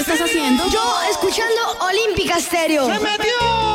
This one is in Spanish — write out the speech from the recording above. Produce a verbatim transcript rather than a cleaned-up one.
estás haciendo? Yo escuchando Olímpica Stereo. ¡Se metió!